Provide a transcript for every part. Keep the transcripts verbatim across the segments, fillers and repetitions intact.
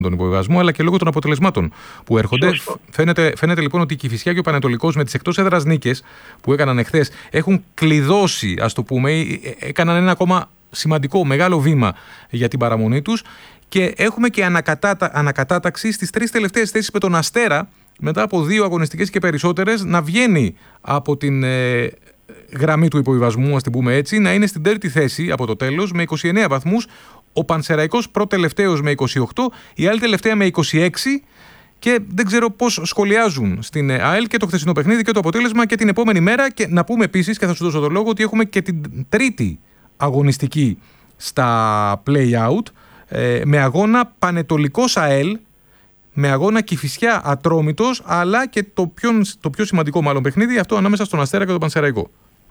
τον υποβιβασμό, αλλά και λόγω των αποτελεσμάτων που έρχονται. Φαίνεται, φαίνεται λοιπόν ότι η Κηφισιά και ο Πανετολικός με τις εκτός έδρας νίκες που έκαναν εχθές έχουν κλειδώσει, ας το πούμε, έκαναν ένα ακόμα σημαντικό, μεγάλο βήμα για την παραμονή τους. Και έχουμε και ανακατάτα, ανακατάταξη στις τρεις τελευταίες θέσεις με τον Αστέρα, μετά από δύο αγωνιστικές και περισσότερες, να βγαίνει από την ε, γραμμή του υποβιβασμού, ας την πούμε έτσι, να είναι στην τρίτη θέση από το τέλος με είκοσι εννέα βαθμούς. Ο Πανσεραϊκός προτελευταίος με είκοσι οκτώ, η άλλη τελευταία με είκοσι έξι. Και δεν ξέρω πώς σχολιάζουν στην ΑΕΛ και το χθεσινό παιχνίδι και το αποτέλεσμα και την επόμενη μέρα. Και να πούμε επίσης, και θα σου δώσω το λόγο, ότι έχουμε και την τρίτη αγωνιστική στα play-out, με αγώνα Πανετολικός ΑΕΛ, με αγώνα Κηφισιά Ατρόμητος, αλλά και το πιο, το πιο σημαντικό μάλλον παιχνίδι, αυτό ανάμεσα στον Αστέρα και τον Πανσεραϊκό.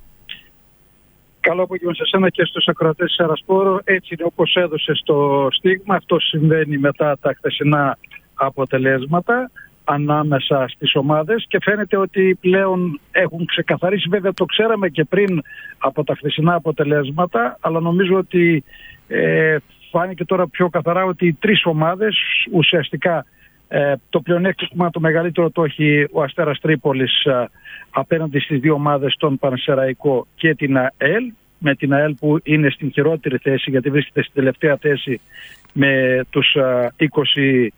Καλό απόγευμα σε εσένα και στους ακροατές της Αρασπόρου. Έτσι είναι όπως έδωσε το στίγμα. Αυτό συμβαίνει μετά τα χθεσινά αποτελέσματα ανάμεσα στις ομάδες και φαίνεται ότι πλέον έχουν ξεκαθαρίσει. Βέβαια το ξέραμε και πριν από τα χθεσινά αποτελέσματα, αλλά νομίζω ότι ε, φάνηκε τώρα πιο καθαρά ότι οι τρεις ομάδες ουσιαστικά ε, το πλεονέκτημα το μεγαλύτερο το έχει ο Αστέρας Τρίπολης ε, απέναντι στις δύο ομάδες, τον Πανσεραϊκό και την ΑΕΛ, με την ΑΕΛ που είναι στην χειρότερη θέση γιατί βρίσκεται στην τελευταία θέση με τους ε, είκοσι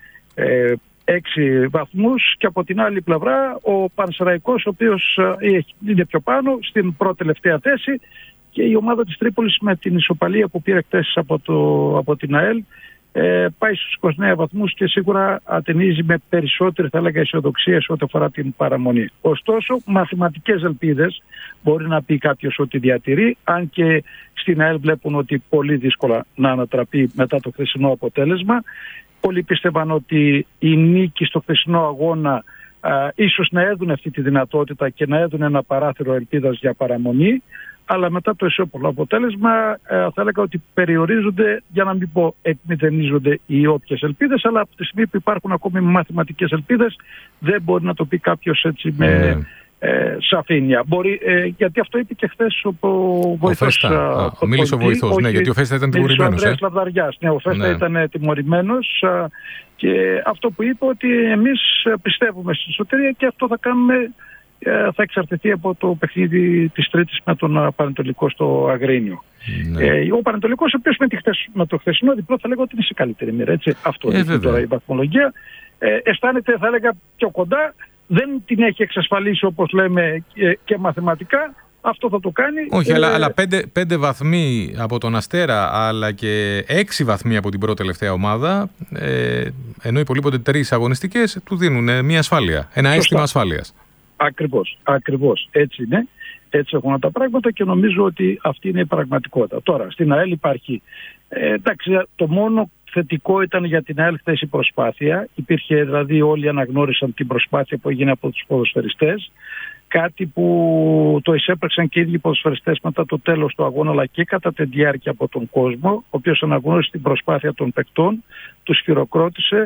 έξι βαθμούς, και από την άλλη πλευρά ο Πανσεραϊκός, ο οποίος ε, είναι πιο πάνω στην πρώτη τελευταία θέση, και η ομάδα της Τρίπολης με την ισοπαλία που πήρε χθες από, το, από την ΑΕΛ ε, πάει στους είκοσι εννέα βαθμούς και σίγουρα ατενίζει με περισσότερη, θα έλεγα, αισιοδοξία σε ό,τι αφορά την παραμονή. Ωστόσο, μαθηματικές ελπίδες μπορεί να πει κάποιος ότι διατηρεί, αν και στην ΑΕΛ βλέπουν ότι πολύ δύσκολα να ανατραπεί μετά το χθεσινό αποτέλεσμα. Πολλοί πίστευαν ότι η νίκη στο χθεσινό αγώνα α, ίσως να έδουν αυτή τη δυνατότητα και να έδουν ένα παράθυρο ελπίδας για παραμονή, αλλά μετά το ισόπολο αποτέλεσμα α, θα έλεγα ότι περιορίζονται, για να μην πω εκμηδενίζονται οι όποιες ελπίδες, αλλά από τη στιγμή που υπάρχουν ακόμη μαθηματικές ελπίδες δεν μπορεί να το πει κάποιος έτσι με... Mm. Ε, σαφήνεια. Μπορεί, ε, γιατί αυτό είπε και χθες ο, ο βοηθός. Ο μίλησε ο βοηθός, ναι, γιατί ο Φέστα ήταν τιμωρημένος. Ε? Ναι, ο Φέστα ναι. ήταν τιμωρημένος α, και αυτό που είπε ότι εμείς πιστεύουμε στην σωτηρία και αυτό θα κάνουμε, α, θα εξαρτηθεί από το παιχνίδι της Τρίτης με τον Πανετολικό στο Αγρίνιο. Ναι. Ε, ο Πανετολικός, ο οποίος με, με το χθεσινό διπλό θα λέγω ότι είναι σε καλύτερη μοίρα. Έτσι. Αυτό ε, είναι τώρα η βαθμολογία. Ε, αισθάνεται, θα έλεγα, πιο κοντά. Δεν την έχει εξασφαλίσει, όπως λέμε, και, και μαθηματικά. Αυτό θα το κάνει. Όχι, ε, αλλά, αλλά πέντε, πέντε βαθμοί από τον Αστέρα, αλλά και έξι βαθμοί από την πρώτη τελευταία ομάδα, ε, ενώ υπολείπονται τρεις αγωνιστικές, του δίνουν μια ασφάλεια, ένα σωστά. Αίσθημα ασφάλειας. Ακριβώς, ακριβώς. Έτσι είναι. Έτσι έχουν τα πράγματα και νομίζω ότι αυτή είναι η πραγματικότητα. Τώρα, στην ΑΕΛ υπάρχει, ε, εντάξει, το μόνο θετικό ήταν για την ΑΕΛ χθες η προσπάθεια. Υπήρχε, δηλαδή όλοι αναγνώρισαν την προσπάθεια που έγινε από τους ποδοσφαιριστές. Κάτι που το εισέπραξαν και οι ίδιοι ποδοσφαιριστές μετά το τέλος του αγώνα, αλλά και κατά τη διάρκεια από τον κόσμο, ο οποίος αναγνώρισε την προσπάθεια των παικτών, τους χειροκρότησε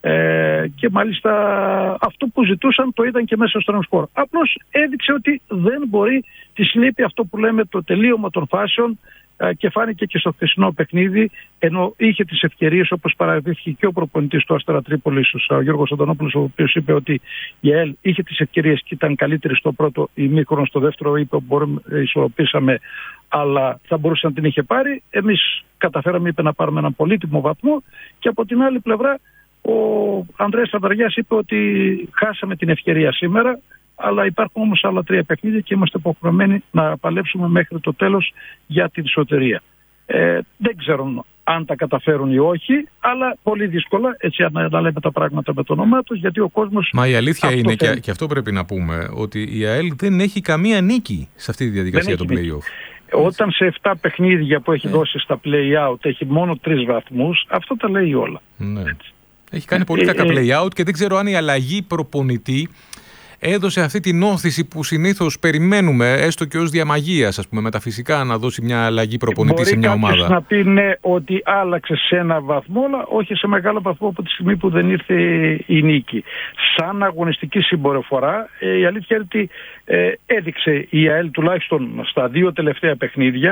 ε, και μάλιστα αυτό που ζητούσαν το είδαν και μέσα στον σκορ. Απλώς έδειξε ότι δεν μπορεί, της λείπει αυτό που λέμε το τελείωμα των φάσεων, και φάνηκε και στο χθεσινό παιχνίδι, ενώ είχε τις ευκαιρίες, όπως παραδείχθηκε και ο προπονητής του Αστέρα Τρίπολης, ο Γιώργος Αντωνόπουλος, ο οποίος είπε ότι η ΑΕΛ είχε τις ευκαιρίες και ήταν καλύτερη στο πρώτο ημίχρονο, στο δεύτερο είπε μπορούμε, ισορροπήσαμε, αλλά θα μπορούσε να την είχε πάρει. Εμείς καταφέραμε, είπε, να πάρουμε έναν πολύτιμο βαθμό, και από την άλλη πλευρά ο Ανδρέας Σταβαριάς είπε ότι χάσαμε την ευκαιρία σήμερα, αλλά υπάρχουν όμως άλλα τρία παιχνίδια και είμαστε υποχρεωμένοι να παλέψουμε μέχρι το τέλος για την σωτηρία. Ε, δεν ξέρω αν τα καταφέρουν ή όχι, αλλά πολύ δύσκολα, έτσι να, να λέμε τα πράγματα με το όνομά τους, γιατί ο κόσμος... Μα η αλήθεια είναι, και, και αυτό πρέπει να πούμε, ότι η ΑΕΛ δεν έχει καμία νίκη σε αυτή τη διαδικασία των play-off. Όταν σε επτά παιχνίδια που έχει ε. δώσει στα play-out έχει μόνο τρεις βαθμούς, αυτό τα λέει όλα. Ναι. Έχει κάνει πολύ ε, κακά ε, play-out και δεν ξέρω αν η αλλαγή προπονητή έδωσε αυτή την όθηση που συνήθως περιμένουμε, έστω και ως διαμαγείας, ας πούμε, μεταφυσικά, να δώσει μια αλλαγή προπονητή μπορεί σε μια ομάδα. Μπορεί να πει ναι, ότι άλλαξε σε ένα βαθμό, αλλά όχι σε μεγάλο βαθμό από τη στιγμή που δεν ήρθε η νίκη. Σαν αγωνιστική συμπεριφορά, ε, η αλήθεια είναι ότι ε, έδειξε η ΑΕΛ τουλάχιστον στα δύο τελευταία παιχνίδια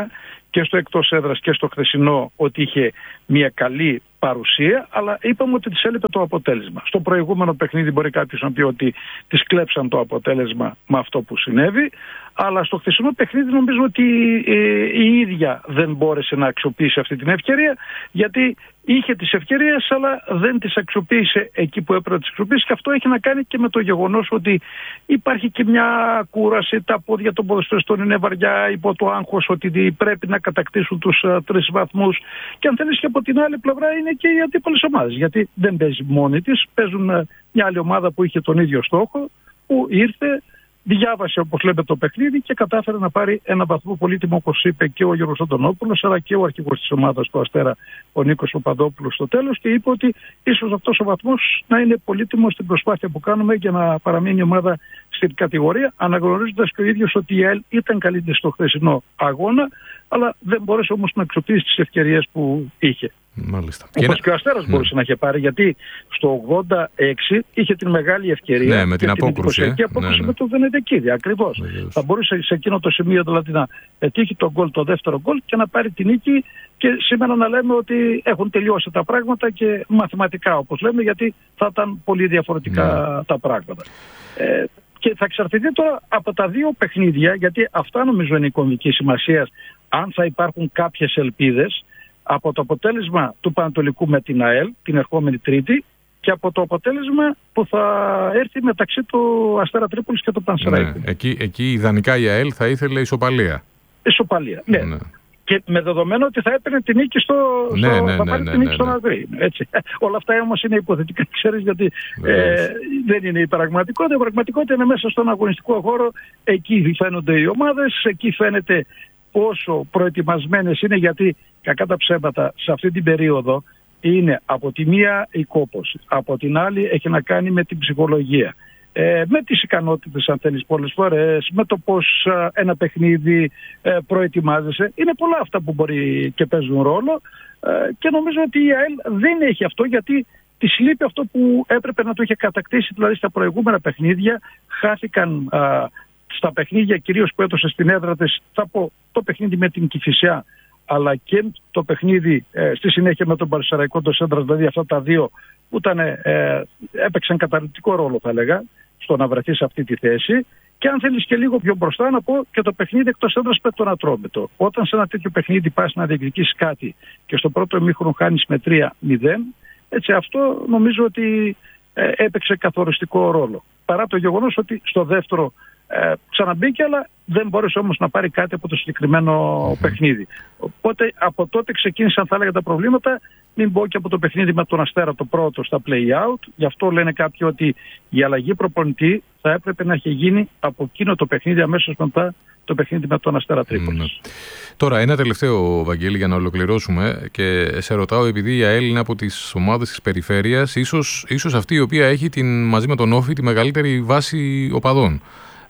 και στο εκτός έδρας και στο χθεσινό ότι είχε μια καλή παρουσία, αλλά είπαμε ότι της έλειπε το αποτέλεσμα. Στο προηγούμενο παιχνίδι μπορεί κάποιος να πει ότι της κλέψαν το αποτέλεσμα με αυτό που συνέβη, αλλά στο χθεσινό παιχνίδι νομίζω ότι ε, η ίδια δεν μπόρεσε να αξιοποιήσει αυτή την ευκαιρία, γιατί είχε τις ευκαιρίες αλλά δεν τις αξιοποίησε εκεί που έπρεπε να τις αξιοποιήσει, και αυτό έχει να κάνει και με το γεγονός ότι υπάρχει και μια κούραση, τα πόδια των ποδοσφαιριστών είναι βαριά υπό το άγχος ότι πρέπει να κατακτήσουν τους uh, τρεις βαθμούς, και αν θέλεις και από την άλλη πλευρά είναι και οι αντίπαλες ομάδες, γιατί δεν παίζει μόνη της, παίζουν uh, μια άλλη ομάδα που είχε τον ίδιο στόχο, που ήρθε, διάβασε όπως λέμε το παιχνίδι και κατάφερε να πάρει ένα βαθμό πολύτιμο, όπως είπε και ο Γιώργος Αντωνόπουλος αλλά και ο αρχηγός της ομάδας του Αστέρα, ο Νίκος Παπαδόπουλος, στο τέλος, και είπε ότι ίσως αυτός ο βαθμός να είναι πολύτιμος στην προσπάθεια που κάνουμε για να παραμείνει η ομάδα στην κατηγορία, αναγνωρίζοντας και ο ίδιος ότι η ΑΕΛ ήταν καλύτερη στο χθεσινό αγώνα, αλλά δεν μπόρεσε όμως να αξιοποιήσει τις ευκαιρίες που είχε. Μάλιστα. Όπως και, και ο Αστέρας ναι. μπορούσε να είχε πάρει, γιατί στο ογδόντα έξι είχε την μεγάλη ευκαιρία ναι, με την απόκρουση, και απόκρουση ναι, ναι. με το Βενετικίδη. Ακριβώς. Βεβαίως. Θα μπορούσε σε εκείνο το σημείο δηλαδή να πετύχει τον γκολ, το δεύτερο γκολ, και να πάρει την νίκη, και σήμερα να λέμε ότι έχουν τελειώσει τα πράγματα και μαθηματικά όπως λέμε, γιατί θα ήταν πολύ διαφορετικά ναι. τα πράγματα. Ε, και θα εξαρτηθεί τώρα από τα δύο παιχνίδια, γιατί αυτά νομίζω είναι η κομβική σημασία, αν θα υπάρχουν κάποιες ελπίδες από το αποτέλεσμα του Πανατολικού με την ΑΕΛ την ερχόμενη Τρίτη, και από το αποτέλεσμα που θα έρθει μεταξύ του Αστέρα Τρίπολης και του Πανσεραϊκού. Ναι, εκεί, εκεί ιδανικά η ΑΕΛ θα ήθελε ισοπαλία. Ισοπαλία, ναι. ναι. Και με δεδομένο ότι θα έπαιρνε την νίκη στο, ναι, στο, ναι, θα ναι, πάρει ναι, την νίκη ναι, στον ναι. Αγρί. Έτσι. Όλα αυτά όμως είναι υποθετικά, ξέρεις, γιατί ε, δεν είναι η πραγματικότητα. Η πραγματικότητα είναι μέσα στον αγωνιστικό χώρο. Εκεί φαίνονται οι ομάδες, εκεί φαίνεται πόσο προετοιμασμένες είναι, γιατί κακά τα ψέματα σε αυτή την περίοδο είναι από τη μία η κόπωση, από την άλλη έχει να κάνει με την ψυχολογία, ε, με τις ικανότητες αν θέλεις πολλές φορές, με το πώς α, ένα παιχνίδι ε, προετοιμάζεσαι. Είναι πολλά αυτά που μπορεί και παίζουν ρόλο, ε, και νομίζω ότι η ΑΕΛ δεν έχει αυτό, γιατί της λείπει αυτό που έπρεπε να το είχε κατακτήσει, δηλαδή στα προηγούμενα παιχνίδια χάθηκαν α, στα παιχνίδια κυρίως που έδωσε στην έδρα της, θα πω το παιχνίδι με την Κηφισιά, αλλά και το παιχνίδι ε, στη συνέχεια με τον Πανσεραϊκό το Σέντρας, δηλαδή αυτά τα δύο που ήταν, ε, έπαιξαν καταλυτικό ρόλο θα έλεγα στο να βρεθεί σε αυτή τη θέση. Και αν θέλεις και λίγο πιο μπροστά να πω και το παιχνίδι εκτός έδρας με τον Ατρόμητο. Όταν σε ένα τέτοιο παιχνίδι πας να διεκδικήσεις κάτι και στο πρώτο ημίχρονο χάνεις με τρία μηδέν, έτσι αυτό νομίζω ότι ε, έπαιξε καθοριστικό ρόλο. Παρά το γεγονός ότι στο δεύτερο Ε, ξαναμπήκε, αλλά δεν μπόρεσε όμως να πάρει κάτι από το συγκεκριμένο mm-hmm. παιχνίδι. Οπότε από τότε ξεκίνησαν θα έλεγα τα προβλήματα, μην πω και από το παιχνίδι με τον Αστέρα το πρώτο στα play-out. Γι' αυτό λένε κάποιοι ότι η αλλαγή προπονητή θα έπρεπε να έχει γίνει από εκείνο το παιχνίδι αμέσως μετά το παιχνίδι με τον Αστέρα Τρίπολης. Mm-hmm. Τώρα ένα τελευταίο, Βαγγέλη, για να ολοκληρώσουμε, και σε ρωτάω επειδή η ΑΕΛ είναι από τις ομάδες της περιφέρειας, ίσως, ίσως αυτή η οποία έχει την, μαζί με τον Όφη τη μεγαλύτερη βάση οπαδών.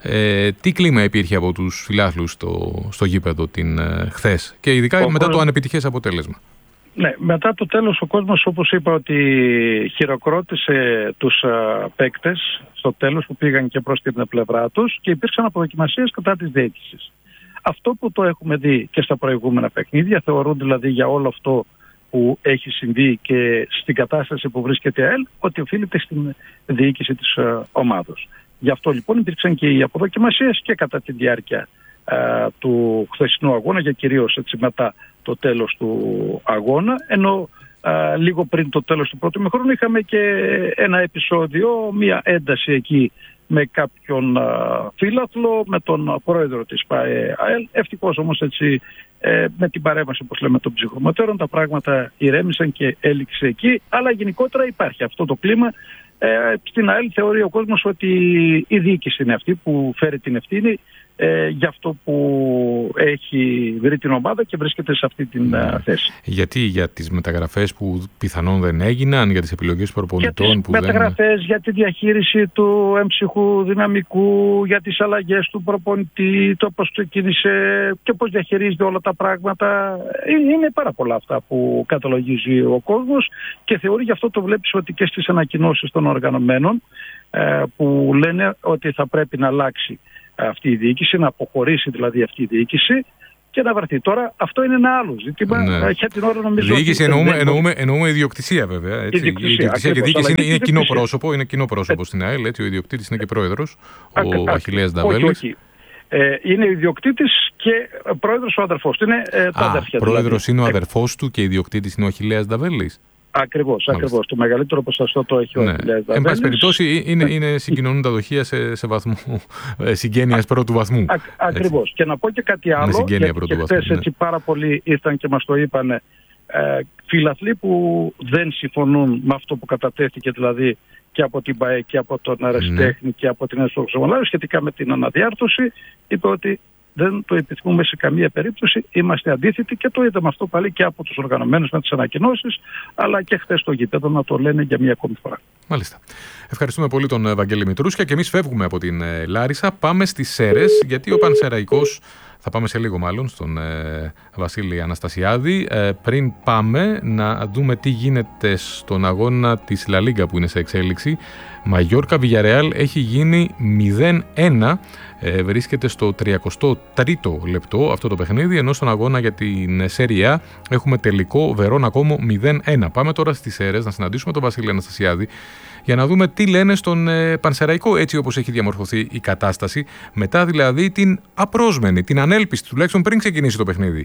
Ε, τι κλίμα υπήρχε από τους φιλάθλους στο, στο γήπεδο την ε, χθες, και ειδικά ο μετά κόσμος, το ανεπιτυχές αποτέλεσμα? Ναι, μετά το τέλος ο κόσμος, όπως είπα, ότι χειροκρότησε τους α, παίκτες στο τέλος που πήγαν και προς την πλευρά τους, και υπήρξαν αποδοκιμασίες κατά της διοίκησης. Αυτό που το έχουμε δει και στα προηγούμενα παιχνίδια, θεωρούν δηλαδή για όλο αυτό που έχει συμβεί και στην κατάσταση που βρίσκεται η ΑΕΛ, ότι οφείλεται στην διοίκηση της α, ομάδος. Γι' αυτό λοιπόν υπήρξαν και οι αποδοκιμασίες και κατά τη διάρκεια α, του χθεσινού αγώνα, και κυρίως έτσι μετά το τέλος του αγώνα, ενώ α, λίγο πριν το τέλος του πρώτου ημιχρόνου είχαμε και ένα επεισόδιο, μια ένταση εκεί με κάποιον α, φίλαθλο, με τον πρόεδρο της ΑΕΛ. Ευτυχώς όμως έτσι ε, με την παρέμβαση, όπως λέμε, των ψυχοματέρων, τα πράγματα ηρέμησαν και έληξε εκεί, αλλά γενικότερα υπάρχει αυτό το κλίμα. Ε, στην ΑΕΛ θεωρεί ο κόσμος ότι η διοίκηση είναι αυτή που φέρει την ευθύνη ε, για αυτό που έχει βρει την ομάδα και βρίσκεται σε αυτή την ναι. θέση. Γιατί για τις μεταγραφές που πιθανόν δεν έγιναν, για τις επιλογές προπονητών για τις που μεταγραφές, δεν... για τη διαχείριση του έμψυχου δυναμικού, για τις αλλαγές του προπονητή, το πώς ξεκίνησε και πώς διαχειρίζεται όλα τα πράγματα. Είναι πάρα πολλά αυτά που καταλογίζει ο κόσμος, και θεωρεί, γι' αυτό το βλέπεις ότι και στις ανακοινώσεις των οργανωμένων ε, που λένε ότι θα πρέπει να αλλάξει αυτή η διοίκηση, να αποχωρήσει δηλαδή αυτή η διοίκηση, και και να βρεθεί. Τώρα αυτό είναι ένα άλλο ζήτημα. Ναι. Για την ώρα νομίζω. Διοίκηση εννοούμε, εννοούμε, εννοούμε ιδιοκτησία βέβαια. Έτσι. Ιδιοκτησία, η ιδιοκτησία και ακριβώς, διοίκηση είναι, είναι κοινό ιδιοκτησία. πρόσωπο, είναι κοινό πρόσωπο ε, στην ΑΕΛ. Έτσι, ο ιδιοκτήτης είναι και πρόεδρος, α, ο α, Αχιλλέας Νταβέλης. Ε, είναι ιδιοκτήτης και πρόεδρος ο αδερφός του. Είναι ε, τα Α, αδερφιά. πρόεδρος δηλαδή. είναι ο αδερφός του και ιδιοκτήτης είναι ο Αχιλλέας Νταβέλης. Ακριβώς, ακριβώς. Το μεγαλύτερο ποσοστό το έχει ο ναι. Αχιλλέας Νταβέλης. Εν πάση περιπτώσει, είναι, είναι συγκοινωνούν τα δοχεία σε, σε βαθμό συγγένειας πρώτου βαθμού. Α, ακριβώς. Και να πω και κάτι άλλο. Συγγένεια γιατί και χθες ναι. έτσι πάρα πολλοί ήρθαν και μας το είπανε. Ε, φιλαθλοί που δεν συμφωνούν με αυτό που κατατέθηκε, δηλαδή και από την ΠΑΕ και από τον Αρεστέχνη ναι. και από την Εσωξομολάριο σχετικά με την αναδιάρθρωση, είπε ότι δεν το επιθυμούμε σε καμία περίπτωση, είμαστε αντίθετοι και το είδαμε αυτό πάλι και από τους οργανωμένους με τις ανακοινώσεις, αλλά και χθες στο γήπεδο να το λένε για μια ακόμη φορά. Μάλιστα. Ευχαριστούμε πολύ τον Βαγγέλη Μητρούσια και εμείς φεύγουμε από την Λάρισα, πάμε στις Σέρρες, γιατί ο Πανσεραϊκός, θα πάμε σε λίγο μάλλον στον ε, Βασίλη Αναστασιάδη. Ε, πριν πάμε να δούμε τι γίνεται στον αγώνα της Λα Λίγκα που είναι σε εξέλιξη. Μαγιόρκα Βιγιαρεάλ έχει γίνει μηδέν ένα, ε, βρίσκεται στο τριακοστό τρίτο λεπτό αυτό το παιχνίδι, ενώ στον αγώνα για την Σέρια Α έχουμε τελικό Βερόνα Κόμο μηδέν ένα. Πάμε τώρα στις Σέρρες να συναντήσουμε τον Βασίλη Αναστασιάδη για να δούμε τι λένε στον ε, Πανσεραϊκό έτσι όπως έχει διαμορφωθεί η κατάσταση, μετά δηλαδή την απρόσμενη, την ανέλπιστη, τουλάχιστον πριν ξεκινήσει το παιχνίδι.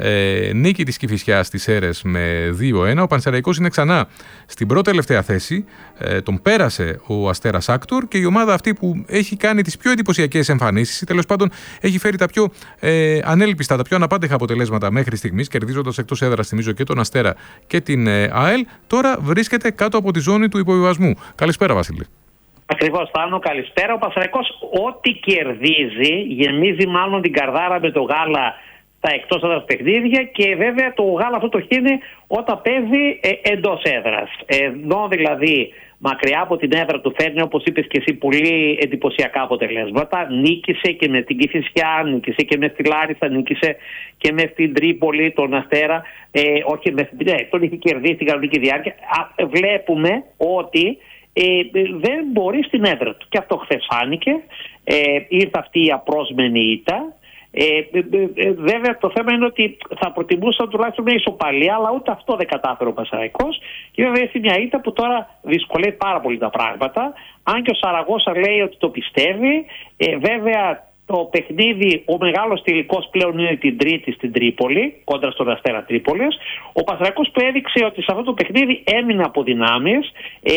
Ε, νίκη της Κηφισιάς στις Σέρρες με δύο ένα, ο Πανσεραϊκός είναι ξανά στην πρώτη τελευταία θέση, ε, τον πέρασε ο Αστέρας Άκτορ και η ομάδα αυτή που έχει κάνει τις πιο εντυπωσιακές εμφανίσεις ή τέλος πάντων έχει φέρει τα πιο ε, ανέλπιστα, τα πιο αναπάντεχα αποτελέσματα μέχρι στιγμής, κερδίζοντας εκτός έδρας θυμίζω και τον Αστέρα και την ε, ΑΕΛ, τώρα βρίσκεται κάτω από τη ζώνη του υποβιβασμού. Καλησπέρα, Βασίλη. Ακριβώς, Θάνο, καλησπέρα. Ο Πανσεραϊκός ό,τι κερδίζει, γεμίζει μάλλον την καρδάρα με το γάλα στα εκτός έδρας παιχνίδια και βέβαια το γάλα αυτό το χύνει όταν παίζει ε, εντός έδρας. Ενώ δηλαδή μακριά από την έδρα του φέρνει, όπως είπες και εσύ, πολύ εντυπωσιακά αποτελέσματα. Νίκησε και με την Κηφισιά, νίκησε και με τη Λάρισα, νίκησε και με την Τρίπολη, τον Αστέρα. Ε, όχι, με την, ναι, τον είχε κερδίσει στην κανονική διάρκεια. Α, βλέπουμε ότι ε, δεν μπορεί στην έδρα του. Και αυτό χθες φάνηκε. Ε, ήρθε αυτή η απρόσμενη ήττα. Ε, ε, ε, βέβαια το θέμα είναι ότι θα προτιμούσαν τουλάχιστον μια ισοπαλία, αλλά ούτε αυτό δεν κατάφερε ο Πανσεραϊκός και βέβαια έχει μια ήττα που τώρα δυσκολεύει πάρα πολύ τα πράγματα, αν και ο Σαραγώσα λέει ότι το πιστεύει. ε, βέβαια το παιχνίδι, ο μεγάλος τελικός πλέον είναι την Τρίτη στην Τρίπολη, κόντρα στον Αστέρα Τρίπολης. Ο Πανσεραϊκός που έδειξε ότι σε αυτό το παιχνίδι έμεινε από δυνάμεις. ε,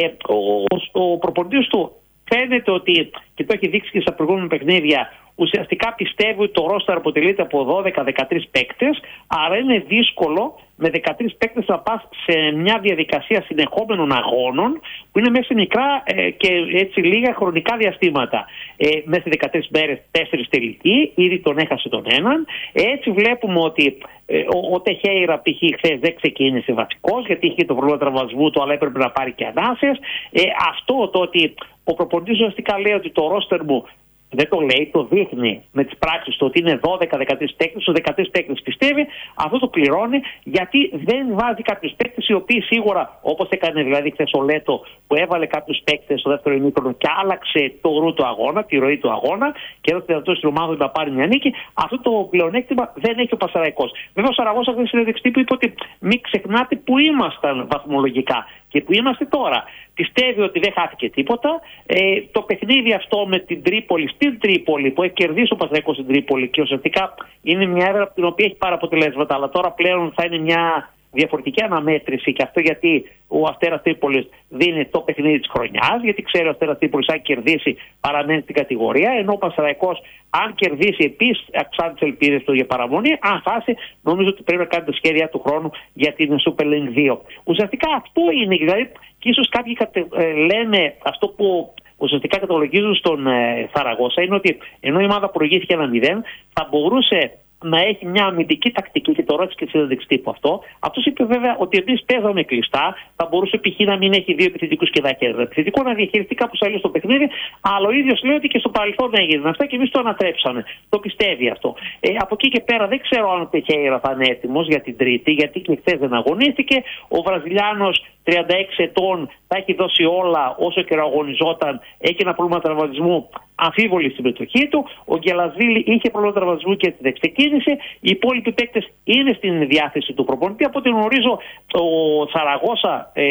ο, ο, ο προπονητής του φαίνεται ότι, και το έχει δείξει και στα προηγούμενα παιχνίδια, ουσιαστικά πιστεύει ότι το ρόστερ αποτελείται από δώδεκα με δεκατρείς παίκτες, άρα είναι δύσκολο με δεκατρείς παίκτες να πας σε μια διαδικασία συνεχόμενων αγώνων που είναι μέσα σε μικρά ε, και έτσι λίγα χρονικά διαστήματα. Ε, μέσα σε δεκατρείς μέρες τέσσερις τελικοί, ήδη τον έχασε τον έναν. Έτσι βλέπουμε ότι ε, ο, ο Τεχέιρα π.χ. χθες δεν ξεκίνησε βασικός γιατί είχε το πρόβλημα τραυματισμού του, αλλά έπρεπε να πάρει και ανάσες. Ε, αυτό το ότι ο προπονητής ουσιαστικά λέει ότι το ρόστερ μου, δεν το λέει, το δείχνει με τις πράξεις του ότι είναι δώδεκα με δεκατρείς παίκτες, στους δεκατρείς παίκτες πιστεύει, αυτό το πληρώνει γιατί δεν βάζει κάποιους παίκτες οι οποίοι σίγουρα, όπως έκανε δηλαδή χθες ο Λέτο που έβαλε κάποιους παίκτες στο δεύτερο ημίχρονο και άλλαξε το ρου του αγώνα, τη ροή του αγώνα και έδωσε τη δυνατότητα στην ομάδα να πάρει μια νίκη, αυτό το πλεονέκτημα δεν έχει ο Πανσεραϊκός. Βέβαια ο Σαραγώσα αυτή τη συνέντευξη που είπε ότι μην ξεχνάτε που ήμασταν βαθμολογικά και που είμαστε τώρα. Πιστεύει ότι δεν χάθηκε τίποτα. Ε, το παιχνίδι αυτό με την Τρίπολη, στην Τρίπολη, που έχει κερδίσει ο Πανσεραϊκός στην Τρίπολη και ουσιαστικά είναι μια έδρα από την οποία έχει πάρα αποτελέσματα, αλλά τώρα πλέον θα είναι μια διαφορετική αναμέτρηση και αυτό γιατί ο Αστέρας Τρίπολης δίνει το παιχνίδι της χρονιάς, γιατί ξέρει ο Αστέρας Τρίπολης αν κερδίσει παραμένει στην κατηγορία, ενώ ο Πανσεραϊκός αν κερδίσει επίσης αυξάνει τις ελπίδες του για παραμονή, αν χάσει νομίζω ότι πρέπει να κάνει τα σχέδια του χρόνου για την Super League δύο. Ουσιαστικά αυτό είναι, δηλαδή και ίσως κάποιοι κατε, ε, λένε αυτό που ουσιαστικά καταλογίζουν στον ε, Σαραγώσα είναι ότι ενώ η ομάδα προηγήθηκε ένα μηδέν θα μπορούσε να έχει μια αμυντική τακτική και το ρώτησε και συνέντευξη τύπου αυτό. Αυτός είπε βέβαια ότι εμείς παίζαμε κλειστά, θα μπορούσε π.χ. να μην έχει δύο επιθετικούς και ένα επιθετικό, να διαχειριστεί κάπως αλλιώς το παιχνίδι, αλλά ο ίδιος λέει ότι και στο παρελθόν έγινε αυτά και εμείς το ανατρέψαμε. Το πιστεύει αυτό. Ε, από εκεί και πέρα δεν ξέρω αν ο Τεχέιρα θα είναι έτοιμος για την Τρίτη, γιατί και χθες δεν αγωνίστηκε. Ο Βραζιλιάνος τριάντα έξι ετών θα έχει δώσει όλα όσο και αγωνιζόταν, έχει ένα πρόβλημα τραυματισμού. αμφίβολη συμμετοχή του. Ο Γκελασβίλη είχε πρόβλημα τραυματισμού και την ξεκίνησε. Οι υπόλοιποι παίκτες είναι στην διάθεση του προπονητή. Από ό,τι γνωρίζω, ο Σαραγώσα ε,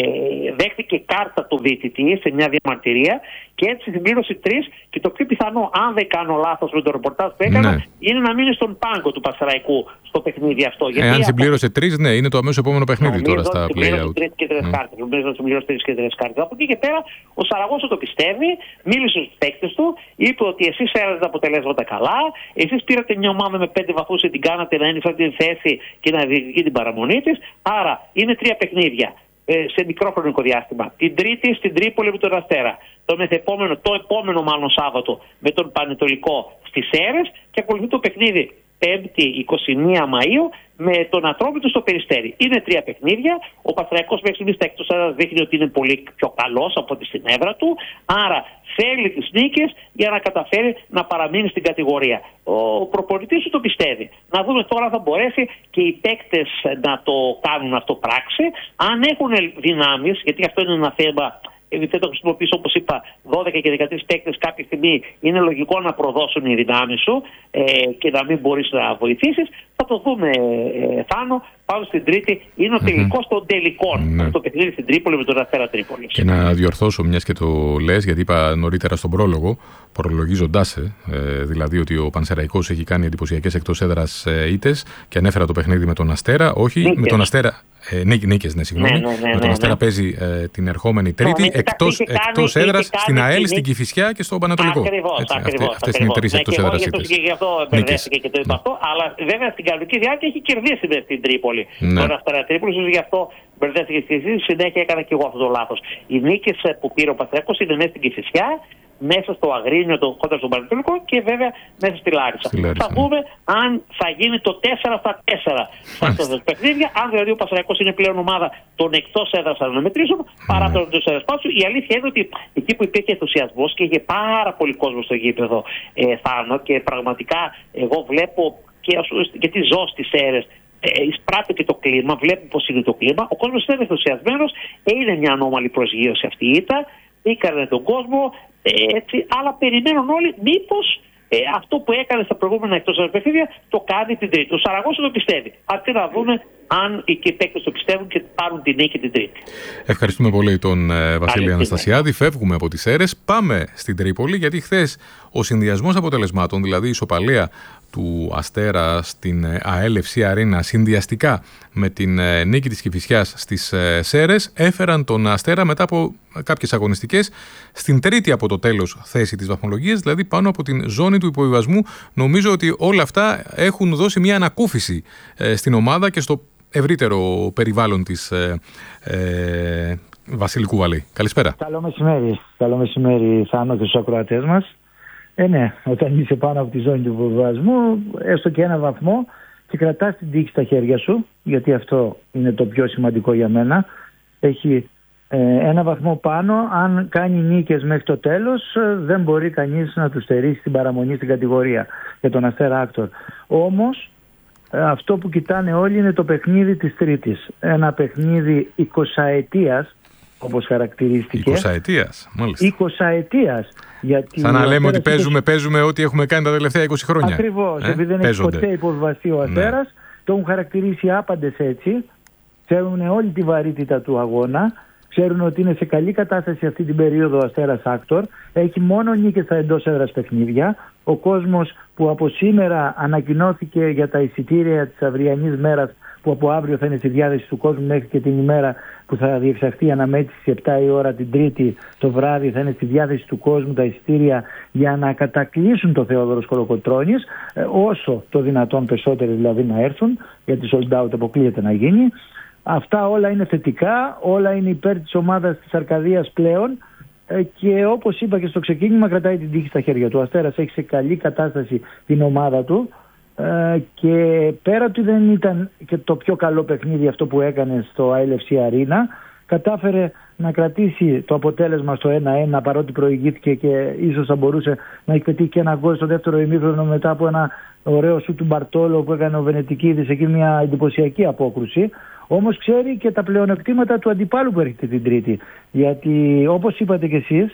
δέχτηκε κάρτα του διαιτητή σε μια διαμαρτυρία και έτσι συμπλήρωσε τρεις. Και το πιο πιθανό, αν δεν κάνω λάθος με το ρεπορτάζ που έκανα, ναι, είναι να μείνει στον πάγκο του Πασαραϊκού στο παιχνίδι αυτό. Εάν από... συμπλήρωσε τρεις, ναι, είναι το αμέσως επόμενο παιχνίδι νομίζω τώρα στα play-out. Τρεις και τρεις κάρτες. Νομίζω ότι συμπλήρωσε τρεις και τρεις κάρτες. Από εκεί και πέρα, ο Σαραγώσα το πιστεύει, μίλησε στους παίκτες του, είπε ότι εσείς έρατε τα αποτελέσματα καλά, εσείς πήρατε μια ομάδα με πέντε βαθμούς και την κάνατε να είναι σε αυτή τη θέση και να διεκδικεί την παραμονή της. Άρα είναι τρία παιχνίδια σε μικρό χρονικό διάστημα. Την Τρίτη στην Τρίπολη με τον Αστέρα. Το επόμενο, το επόμενο μάλλον Σάββατο με τον Πανετολικό στις Σέρρες και ακολουθεί το παιχνίδι Πέμπτη εικοστή πρώτη Μαΐου με τον Ατρόμητο στο Περιστέρι. Είναι τρία παιχνίδια. Ο Παναθηναϊκός μέχρι στιγμής στα εκτός έδρας δείχνει ότι είναι πολύ πιο καλός από τη στην έδρα του. Άρα θέλει τις νίκες για να καταφέρει να παραμείνει στην κατηγορία. Ο προπονητής του το πιστεύει. Να δούμε τώρα αν θα μπορέσει και οι παίκτες να το κάνουν αυτό πράξη. Αν έχουν δυνάμεις, γιατί αυτό είναι ένα θέμα. Δεν το χρησιμοποιήσω, όπως είπα, δώδεκα και δεκατρείς παίκτες κάποια στιγμή είναι λογικό να προδώσουν οι δυνάμεις σου ε, και να μην μπορείς να βοηθήσεις. Θα το δούμε, ε, Θάνο, πάνω στην Τρίτη. Είναι ο τελικός mm-hmm. των τελικών. Mm-hmm. Το παιχνίδι στην Τρίπολη με τον Αστέρα Τρίπολης. Και να διορθώσω, μιας και το λες, γιατί είπα νωρίτερα στον πρόλογο, προλογίζοντάς ε, δηλαδή ότι ο Πανσεραϊκός έχει κάνει εντυπωσιακές εκτός έδρας ε, ήττες και ανέφερα το παιχνίδι με τον Αστέρα. Όχι, νίκες. με τον Αστέρα. Ε, νίκες, νίκες, ναι, συγγνώμη. Ναι, ναι, ναι, με τον Αστέρα ναι. παίζει ε, την ερχόμενη Τρίτη ναι, εκτός, κάνει, εκτός έδρας στην ΑΕΛ, στην Κηφισιά και στον Πανατολικό. Ακριβώς, Έτσι, ακριβώς. Αυτές, αυτές είναι οι τρεις εκτός έδρας ήττες. Και γι' αυτό μπερδεύτηκε και το είπα αυτό. Αλλά βέβαια στην κανονική διάρκεια έχει κερδίσει με στην Τρίπολη. Τον Αστέρα Τρίπολη, γι' αυτό μπερδεύτηκε και εσύ. Συνέχεια έκανα και εγώ αυτό το λάθος. Οι νίκες που πήρε ο Παναθηναϊκός είναι μέσα στην Κηφισιά, μέσα στο Αγρίνιο, το, κοντά στον Πανετολικό και βέβαια μέσα στη Λάρισα. Στη Λάρισα. Θα δούμε αν θα γίνει το τέσσερα στα τέσσερα σε αυτά τα παιχνίδια. Αν δηλαδή ο Παναθηναϊκός είναι πλέον ομάδα των εκτός έδρας αναμετρήσεων παρά των εντός έδρας πάσου. Η αλήθεια είναι ότι εκεί που υπήρχε ενθουσιασμός και είχε πάρα πολύ κόσμο στο γήπεδο, ε, Θάνο, και πραγματικά εγώ βλέπω και, και τι ζω στις Σέρρες. Ε, εισπράττω και το κλίμα, βλέπω πώς είναι το κλίμα. Ο κόσμος είναι ενθουσιασμένος. Είναι μια ανώμαλη προσγείωση αυτή η ήττα. Ήκανε τον κόσμο, ε, έτσι, αλλά περιμένουν όλοι μήπως ε, αυτό που έκανε στα προηγούμενα εκτός έδρας παιχνίδια το κάνει την Τρίτη. Ο Σαραγώσα το πιστεύει. Αρκεί να δούμε αν και οι παίκτες το πιστεύουν και πάρουν την νίκη την Τρίτη. Ευχαριστούμε πολύ τον ε, Βασίλη Αναστασιάδη. Φεύγουμε από τις Σέρρες, πάμε στην Τρίπολη, γιατί χθες ο συνδυασμός αποτελεσμάτων, δηλαδή η ισοπαλία του Αστέρα στην ΑΕΛ εφ σι Αρίνα συνδυαστικά με την νίκη της Κηφισιάς στις Σέρρες έφεραν τον Αστέρα μετά από κάποιες αγωνιστικές στην τρίτη από το τέλος θέση της βαθμολογίας, δηλαδή πάνω από την ζώνη του υποβιβασμού. Νομίζω ότι όλα αυτά έχουν δώσει μια ανακούφιση στην ομάδα και στο ευρύτερο περιβάλλον της ε, ε, Βασίλη Κουβαλή. Καλησπέρα. Καλό μεσημέρι. Καλό μεσημέρι, Θάνο, και στους ακροατές μας. Ε, ναι, όταν είσαι πάνω από τη ζώνη του υποβιβασμού, έστω και ένα βαθμό, και κρατάς την τύχη στα χέρια σου, γιατί αυτό είναι το πιο σημαντικό για μένα. Έχει ε, ένα βαθμό πάνω. Αν κάνει νίκες μέχρι το τέλος, ε, δεν μπορεί κανείς να του στερήσει την παραμονή στην κατηγορία για τον Αστέρα Άκτορ. Όμως, ε, αυτό που κοιτάνε όλοι είναι το παιχνίδι της Τρίτης. Ένα παιχνίδι εικοσαετίας, όπως χαρακτηρίστηκε. εικοσαετίας, μάλιστα. εικοσαετίας. Γιατί σαν να λέμε ότι παίζουμε, παίζουμε ό,τι έχουμε κάνει τα τελευταία είκοσι χρόνια. Ακριβώς. Ε? Επειδή δεν έχει ποτέ υποβιβαστεί ο Αστέρας, ναι. Το έχουν χαρακτηρίσει άπαντες έτσι. Ξέρουν όλη τη βαρύτητα του αγώνα. Ξέρουν ότι είναι σε καλή κατάσταση αυτή την περίοδο ο Αστέρας Άκτορ. Έχει μόνο νίκες στα εντός έδρας παιχνίδια. Ο κόσμος που από σήμερα ανακοινώθηκε για τα εισιτήρια της αυριανής μέρας, που από αύριο θα είναι στη διάθεση του κόσμου μέχρι και την ημέρα που θα διεξαχθεί η αναμέτρηση στις επτά η ώρα την Τρίτη το βράδυ, θα είναι στη διάθεση του κόσμου τα εισιτήρια για να κατακλείσουν το Θεόδωρος Κολοκοτρώνης, όσο το δυνατόν περισσότεροι δηλαδή να έρθουν, γιατί sold out αποκλείεται να γίνει. Αυτά όλα είναι θετικά, όλα είναι υπέρ της ομάδας της Αρκαδίας πλέον, και όπως είπα και στο ξεκίνημα, κρατάει την τύχη στα χέρια του. Ο Αστέρας έχει σε καλή κατάσταση την ομάδα του. Uh, και πέρα ότι δεν ήταν και το πιο καλό παιχνίδι αυτό που έκανε στο άι ελ εφ σι Arena, κατάφερε να κρατήσει το αποτέλεσμα στο ένα ένα, παρότι προηγήθηκε και ίσως θα μπορούσε να έχει πετύχει και ένα γκολ στο δεύτερο ημίχρονο μετά από ένα ωραίο σου του Μπαρτόλο που έκανε ο Βενετικίδης, εκεί μια εντυπωσιακή απόκρουση. Όμως ξέρει και τα πλεονεκτήματα του αντιπάλου που έρχεται την Τρίτη, γιατί όπως είπατε κι εσείς,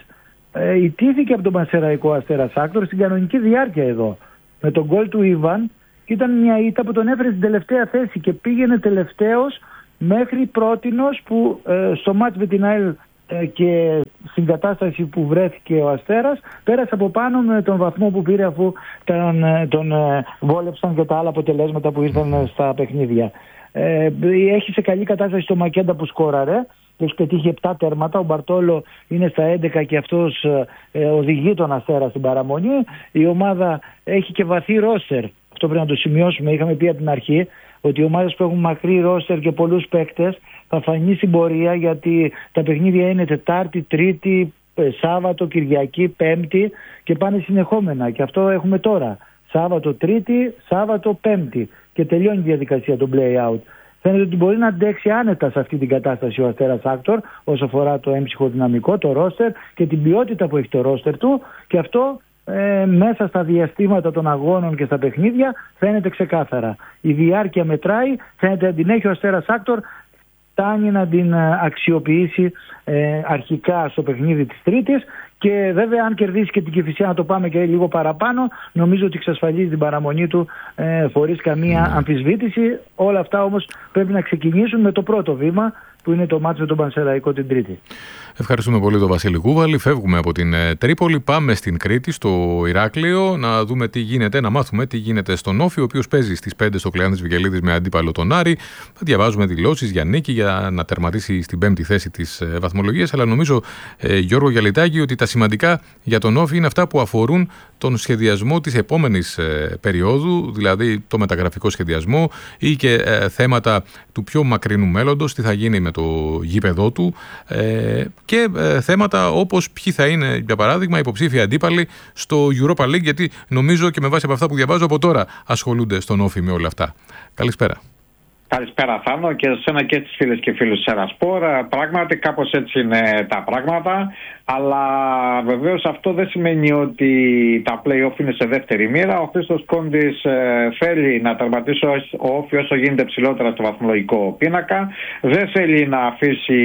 ε, ιτήθηκε από τον Πανσεραϊκό Αστέρας Άκτορ στην κανονική διάρκεια εδώ. Με τον γκολ του Ιβάν, ήταν μια ήττα που τον έφερε στην τελευταία θέση και πήγαινε τελευταίος μέχρι πρότινος που ε, στο μάτς με την ΑΕΛ ε, και στην κατάσταση που βρέθηκε ο Αστέρας πέρασε από πάνω με τον βαθμό που πήρε αφού τον, τον ε, βόλεψαν και τα άλλα αποτελέσματα που ήρθαν στα παιχνίδια. Ε, έχει σε καλή κατάσταση το Μακέντα που σκόραρε. Έχει πετύχει επτά τέρματα. Ο Μπαρτόλο είναι στα έντεκα και αυτός ε, οδηγεί τον Αστέρα στην παραμονή. Η ομάδα έχει και βαθύ ρόστερ. Αυτό πρέπει να το σημειώσουμε. Είχαμε πει από την αρχή ότι οι ομάδες που έχουν μακρύ ρόστερ και πολλούς παίκτες θα φανεί στην πορεία, γιατί τα παιχνίδια είναι Τετάρτη, Τρίτη, Σάββατο, Κυριακή, Πέμπτη και πάνε συνεχόμενα. Και αυτό έχουμε τώρα. Σάββατο, Τρίτη, Σάββατο, Πέμπτη. Και τελειώνει η διαδικασία του play-out. Φαίνεται ότι μπορεί να αντέξει άνετα σε αυτή την κατάσταση ο Αστέρας Άκτορ όσο αφορά το έμψυχο δυναμικό, το ρόστερ και την ποιότητα που έχει το ρόστερ του, και αυτό ε, μέσα στα διαστήματα των αγώνων και στα παιχνίδια φαίνεται ξεκάθαρα. Η διάρκεια μετράει, φαίνεται να την έχει ο Αστέρας Άκτορ, φτάνει να την αξιοποιήσει ε, αρχικά στο παιχνίδι της Τρίτης. Και βέβαια, αν κερδίσει και την Κηφισιά, να το πάμε και λίγο παραπάνω, νομίζω ότι εξασφαλίζει την παραμονή του ε, χωρίς καμία αμφισβήτηση. Όλα αυτά όμως πρέπει να ξεκινήσουν με το πρώτο βήμα, που είναι το μάτσο με τον Πανσεραϊκό την Τρίτη. Ευχαριστούμε πολύ τον Βασίλη Κούβαλη. Φεύγουμε από την Τρίπολη, πάμε στην Κρήτη, στο Ηράκλειο, να δούμε τι γίνεται, να μάθουμε τι γίνεται στον Όφη, ο οποίος παίζει στις πέντε στο Κλεάνθης Βικελίδης με αντίπαλο τον Άρη. Διαβάζουμε δηλώσεις για νίκη, για να τερματίσει στην πέμπτη θέση της βαθμολογίας. Αλλά νομίζω, ε, Γιώργο Γιαλιτάκη, ότι τα σημαντικά για τον Όφη είναι αυτά που αφορούν τον σχεδιασμό της επόμενης ε, περίοδου, δηλαδή το μεταγραφικό σχεδιασμό ή και ε, θέματα του πιο μακρινού μέλλοντος, τι θα γίνει με το γήπεδό του. Ε, και ε, θέματα όπως ποιοι θα είναι, για παράδειγμα, υποψήφια αντίπαλοι στο Europa League, γιατί νομίζω και με βάση από αυτά που διαβάζω από τώρα ασχολούνται στον Όφη με όλα αυτά. Καλησπέρα. Καλησπέρα Θάνο, και σε ένα και στις φίλες και φίλους της Ερασπορ. Πράγματι κάπως έτσι είναι τα πράγματα, αλλά βεβαίως αυτό δεν σημαίνει ότι τα play-off είναι σε δεύτερη μοίρα. Ο Χρήστος Κόντης ε, θέλει να τερματίσει ο Όφη όσο γίνεται ψηλότερα στο βαθμολογικό πίνακα. Δεν θέλει να αφήσει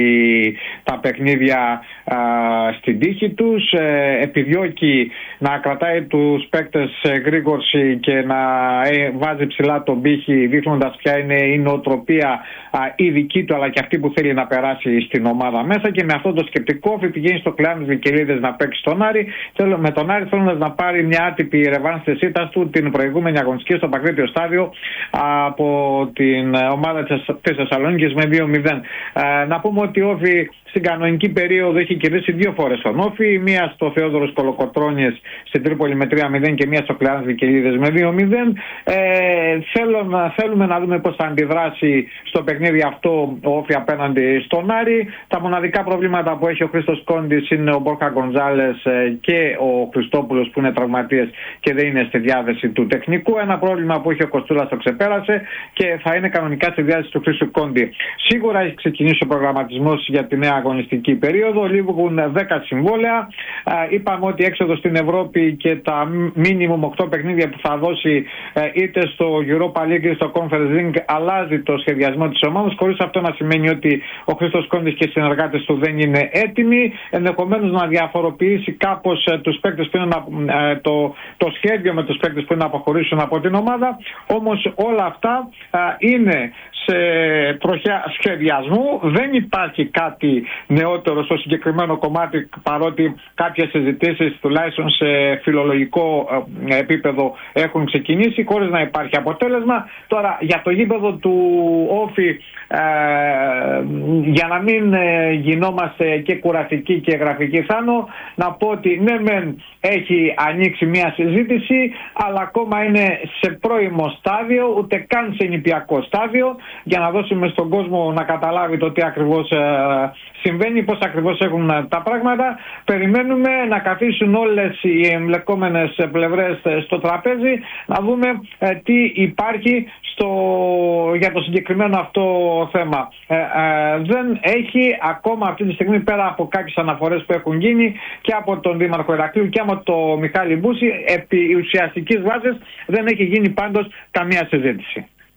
τα παιχνίδια ε, στην τύχη τους. Ε, επιδιώκει να κρατάει τους παίκτες ε, γρήγορση και να ε, βάζει ψηλά τον πύχη, δείχνοντας ποια είναι η νοοτροπία η δική του, αλλά και αυτή που θέλει να περάσει στην ομάδα μέσα. Και με αυτό το σκεπτικό πηγαίνει στο Κλεάνθης Βικελίδης να παίξει τον Άρη, με τον Άρη θέλοντας να πάρει μια άτυπη ρεβάνς της ήττας του την προηγούμενη αγωνιστική στο Παγκρίτιο Στάδιο από την ομάδα της Θεσσαλονίκης με δύο μηδέν. Να πούμε ότι ο Όφη στην κανονική περίοδο έχει κερδίσει δύο φορές τον Όφη, μία στο Θεόδωρος Κολοκοτρώνης στην Τρίπολη με τρία μηδέν και μία στο Κλεάνθης Βικελίδης με δύο μηδέν. Ε, θέλω να, θέλουμε να δούμε πώς θα αντιδράσει στο παιχνίδι αυτό ο Όφη απέναντι στον Άρη. Τα μοναδικά προβλήματα που έχει ο Χρήστος Κόντης είναι ο Μπόρχα Γκονζάλες και ο Χριστόπουλος που είναι τραυματίες και δεν είναι στη διάθεση του τεχνικού. Ένα πρόβλημα που έχει ο Κοστούλας το ξεπέρασε και θα είναι κανονικά στη διάθεση του Χρήστου Κόντι. Σίγουρα έχει ξεκινήσει ο προγραμματισμός για τη νέα αγωνιστική περίοδο. Λείπουν δέκα συμβόλαια. Είπαμε ότι έξοδο στην Ευρώπη και τα μίνιμουμ οκτώ παιχνίδια που θα δώσει είτε στο Europa League είτε στο Conference League αλλάζει το σχεδιασμό της ομάδας, χωρίς αυτό να σημαίνει ότι ο Χρήστος Κόντης και οι συνεργάτες του δεν είναι έτοιμοι. Ενδεχομένως να διαφοροποιήσει κάπως τους παίκτες που είναι να, το, το σχέδιο με τους παίκτες που είναι να αποχωρήσουν από την ομάδα. Όμως όλα αυτά α, είναι σε τροχιά σχεδιασμού. Δεν υπάρχει κάτι νεότερο στο συγκεκριμένο κομμάτι, παρότι κάποιες συζητήσεις τουλάχιστον σε φιλολογικό επίπεδο έχουν ξεκινήσει χωρίς να υπάρχει αποτέλεσμα. Τώρα για το γήπεδο του Όφη, ε, για να μην ε, γινόμαστε και κουραστικοί και γραφικοί, Θάνο, να πω ότι ναι μεν έχει ανοίξει μια συζήτηση, αλλά ακόμα είναι σε πρώιμο στάδιο, ούτε καν σε νηπιακό στάδιο, για να δώσουμε στον κόσμο να καταλάβει το τι ακριβώς ε, συμβαίνει, πώς ακριβώς έχουν τα πράγματα. Περιμένουμε να καθίσουν όλες οι εμπλεκόμενες πλευρές στο τραπέζι, να δούμε ε, τι υπάρχει στο, για το συγκεκριμένο αυτό θέμα. Ε, ε, δεν έχει ακόμα αυτή τη στιγμή, πέρα από κάποιες αναφορές που έχουν γίνει και από τον Δήμαρχο Ηρακλείου και από τον Μιχάλη Μπούση, επί ουσιαστικής βάσης δεν έχει γίνει πάντως καμία συζήτηση.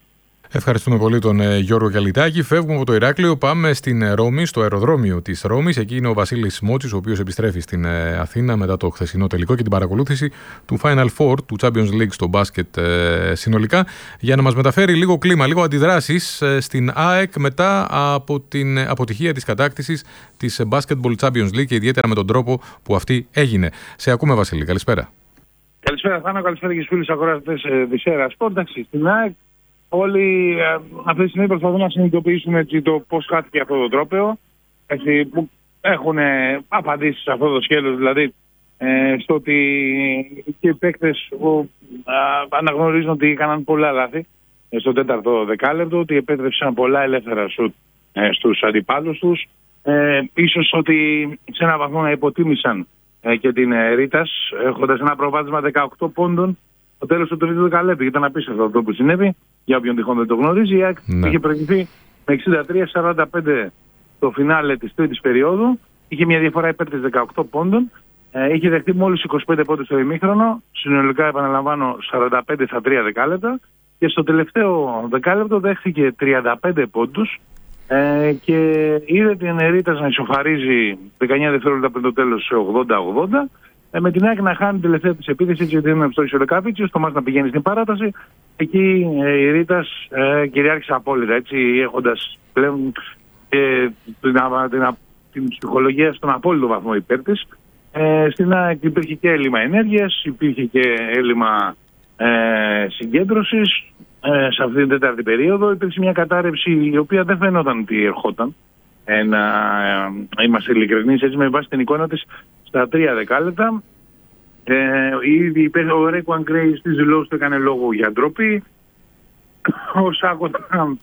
Ευχαριστούμε πολύ τον ε, Γιώργο Καλιτάκη. Φεύγουμε από το Ηράκλειο, πάμε στην ε, Ρώμη, στο αεροδρόμιο της Ρώμης. Εκεί είναι ο Βασίλης Μότσης, ο οποίος επιστρέφει στην ε, Αθήνα μετά το χθεσινό τελικό και την παρακολούθηση του Final Four του Champions League στο μπάσκετ ε, συνολικά, για να μας μεταφέρει λίγο κλίμα, λίγο αντιδράσεις ε, στην ΑΕΚ μετά από την αποτυχία της κατάκτησης της Basketball Champions League και ιδιαίτερα με τον τρόπο που αυτή έγινε. Σε ακούμε, Βασίλη. Καλησπέρα. Καλησπέρα, Θάνο. Καλησπέρα και στους φίλους ακροατές της ΕΡΑ Σπορτ. Εντάξει, στην ΑΕΚ όλοι ε, αυτή τη στιγμή προσπαθούν να συνειδητοποιήσουν έτσι, το πώς χάθηκε αυτό το τρόπαιο. Έτσι, που έχουν ε, απαντήσει σε αυτό το σκέλος, δηλαδή ε, στο ότι και οι παίκτες που, ε, αναγνωρίζουν ότι έκαναν πολλά λάθη ε, στο τέταρτο δεκάλεπτο, ότι επέτρεψαν πολλά ελεύθερα σουτ ε, στους αντιπάλους τους. Ε, ίσως ότι σε έναν βαθμό να υποτίμησαν ε, και την ε, Ρίτας, έχοντας ένα προβάδισμα δεκαοκτώ πόντων στο τέλος του τρίτου δεκαλέπτου. Ήταν απίστευτο αυτό που συνέβη. Για όποιον τυχόν δεν το γνωρίζει, η ΑΕΚ ναι. είχε προηγηθεί με εξήντα τρία σαράντα πέντε το φινάλε της τρίτης περίοδου. Είχε μια διαφορά υπέρ της δεκαοκτώ πόντων. Ε, είχε δεχτεί μόλις είκοσι πέντε πόντους στο ημίχρονο. Συνολικά, επαναλαμβάνω, σαράντα πέντε στα τρία δεκάλεπτα. Και στο τελευταίο δεκάλεπτο δέχθηκε τριάντα πέντε πόντους. Ε, και είδε την Ρίτας να ισοφαρίζει δεκαεννιά δευτερόλεπτα πριν το τέλος σε ογδόντα ογδόντα. Ε, με την ΑΕΚ να χάνει την τελευταία της επίθεση, γιατί είναι στο Ισορεκάβιτσιο, στο μάτς να πηγαίνει στην παράταση. Εκεί ε, η Ρίτας ε, κυριάρχησε απόλυτα, έτσι, έχοντας πλέον ε, την, την, την ψυχολογία στον απόλυτο βαθμό υπέρ της. Ε, στην ΑΕΚ υπήρχε και έλλειμμα ενέργειας, υπήρχε και έλλειμμα ε, συγκέντρωσης. Ε, σε αυτή την τέταρτη περίοδο υπήρξε μια κατάρρευση η οποία δεν φαινόταν ότι ερχόταν. Ε, να ε, είμαστε ειλικρινείς, έτσι, με βάση την εικόνα της στα τρία δεκάλεπτα. Ε, ήδη ο Ρέκο Αγκρέη στις δηλώσεις του έκανε λόγο για ντροπή. Ο Σάκοτα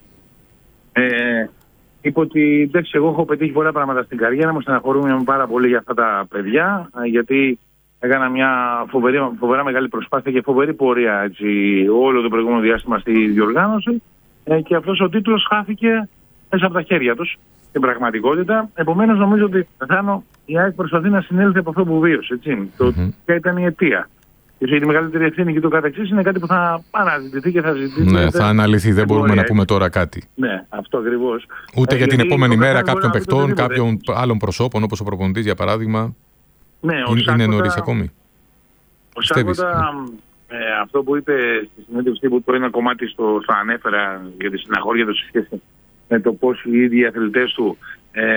ε, είπε ότι εντάξει, εγώ έχω πετύχει πολλά πράγματα στην καριέρα μου, στεναχωρούμε πάρα πολύ για αυτά τα παιδιά, γιατί έκανα μια φοβερή, φοβερά μεγάλη προσπάθεια και φοβερή πορεία, έτσι, όλο το προηγούμενο διάστημα στη διοργάνωση, ε, και αυτός ο τίτλος χάθηκε μέσα από τα χέρια τους στην πραγματικότητα. Επομένως, νομίζω ότι Θάνο, η ΑΕΚ προσπαθεί να συνέλθει από αυτό που βίωσε. Έτσι. Mm-hmm. Το ποια ήταν η αιτία. Και η μεγαλύτερη ευθύνη και το καταξής είναι κάτι που θα αναζητηθεί και θα ζητηθεί. Ναι, θα αναλυθεί. Δεν μπορούμε να πούμε τώρα κάτι. Ναι, αυτό ακριβώς. Ούτε ε, για την επόμενη μέρα κάποιων παιχτών, κάποιων άλλων προσώπων, όπως ο προπονητής για παράδειγμα. Ναι, ο είναι Σάκοτα, νωρίς ακόμη. Ο Σάκοτα, ναι. ε, αυτό που είπε στη συνέντευξη που το ένα κομμάτι στο, στο ανέφερα για τη συναχώρια του σε σχέση με το πώς οι ίδιοι αθλητές του, ε,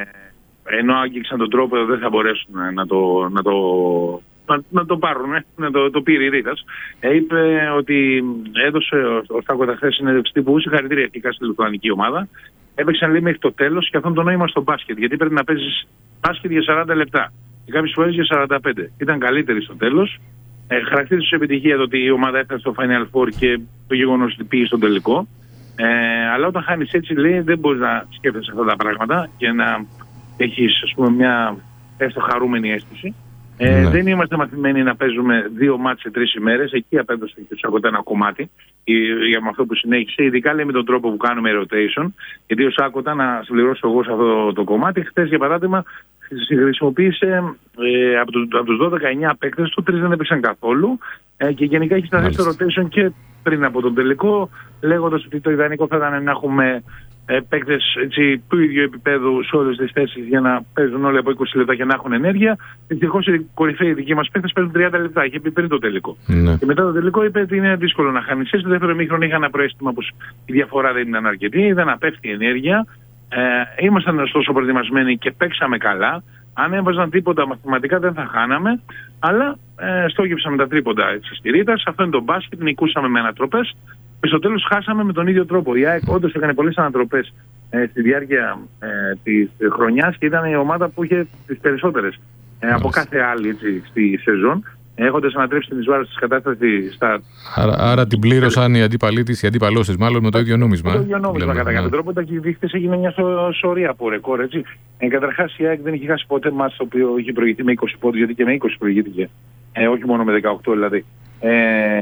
ενώ άγγιξαν τον τρόπο, δεν θα μπορέσουν να το, να το, να, να το πάρουν, ε, να το, το πήρε η Ρίτας. Ε, είπε ότι έδωσε ο Σάκοτα χθες συνέντευξη τύπου, συγχαρητήρια αρχικά στη λιθουανική ομάδα. Έπαιξαν λέει μέχρι το τέλος και αυτό είναι το νόημα στο μπάσκετ. Γιατί πρέπει να παίζεις μπάσκετ για σαράντα λεπτά. Και κάποιες φορές για σαράντα πέντε. Ήταν καλύτερη στο τέλος. Ε, χαρακτήρισε σε επιτυχία το ότι η ομάδα έφτασε στο Final Four και το γεγονός ότι πήγε στον τελικό. Ε, αλλά όταν χάνεις έτσι, λέει, δεν μπορείς να σκέφτεσαι αυτά τα πράγματα και να έχεις, ας πούμε, μια έστω χαρούμενη αίσθηση. Ε, ναι. Δεν είμαστε μαθημένοι να παίζουμε δύο μάτς σε τρεις ημέρες. Εκεί απέδωσε και του Σάκοτα ένα κομμάτι για αυτό που συνέχισε. Ειδικά λέει με τον τρόπο που κάνουμε rotation. Γιατί ο Σάκοτα, να συμπληρώσω εγώ σε αυτό το, το κομμάτι, χθες για παράδειγμα χρησιμοποίησε ε, από, του, από τους δώδεκα εννιά παίκτες του, τρεις δεν έπαιξαν καθόλου. Ε, και γενικά έχει σταθεί στο rotation και πριν από τον τελικό, λέγοντας ότι το ιδανικό θα ήταν να έχουμε ε, παίκτες έτσι, του ίδιου επίπεδου σε όλες τις θέσεις για να παίζουν όλοι από είκοσι λεπτά και να έχουν ενέργεια. Δυστυχώς οι κορυφαίοι δικοί μας παίκτες παίζουν τριάντα λεπτά. Είχε πει πριν το τελικό. Ναι. Και μετά το τελικό είπε ότι είναι δύσκολο να χάνει. Στο δεύτερο ημίχρονο είχα ένα προαίσθημα πως η διαφορά δεν ήταν αρκετή, δεν απέφτει η ενέργεια. Ε, ήμασταν ωστόσο προετοιμασμένοι και παίξαμε καλά. Αν έβαζαν τίποτα μαθηματικά δεν θα χάναμε, αλλά ε, στόχευσαμε τα τρίποντα έτσι, στη Ρίτας. Αυτό είναι το μπάσκετ, νικούσαμε με ανατροπές και στο τέλος χάσαμε με τον ίδιο τρόπο. Η ΑΕΚ όντως έκανε πολλές ανατροπές ε, στη διάρκεια ε, της χρονιάς και ήταν η ομάδα που είχε τις περισσότερες ε, από κάθε άλλη έτσι, στη σεζόν. Έχοντας ανατρέψει την εισβάρωση της κατάστασης στα... Άρα, άρα την πλήρωσαν οι αντίπαλοι της, οι αντίπαλός της μάλλον, με το ίδιο νόμισμα. Με το ίδιο νόμισμα κατά κάποιο τρόπο, και δείχτες έγινε μια σωρία από ρεκόρ, έτσι. Ε, καταρχάς η ΑΕΚ δεν είχε χάσει ποτέ μάτς το οποίο είχε προηγηθεί με είκοσι πόντους, γιατί και με είκοσι προηγήθηκε. Ε, όχι μόνο με δεκαοκτώ δηλαδή. Ε,